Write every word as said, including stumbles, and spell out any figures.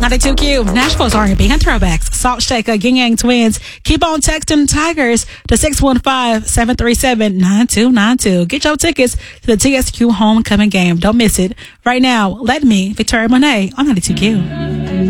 ninety-two Q, Nashville's R and B and throwbacks. Salt Shaker, Yin Yang Twins. Keep on texting Tigers to six one five, seven three seven, nine two nine two. Get your tickets to the T S Q homecoming game. Don't miss it. Right now, Let Me, Victoria Monet on ninety-two Q.